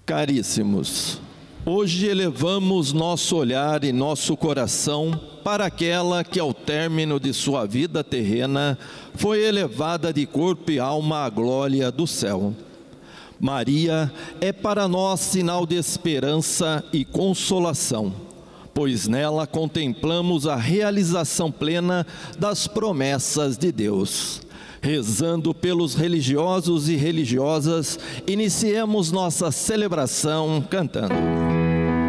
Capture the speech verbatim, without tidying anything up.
Caríssimos, hoje elevamos nosso olhar e nosso coração para aquela que, ao término de sua vida terrena, foi elevada de corpo e alma à glória do céu. Maria é para nós sinal de esperança e consolação, pois nela contemplamos a realização plena das promessas de Deus. Rezando pelos religiosos e religiosas, iniciemos nossa celebração cantando.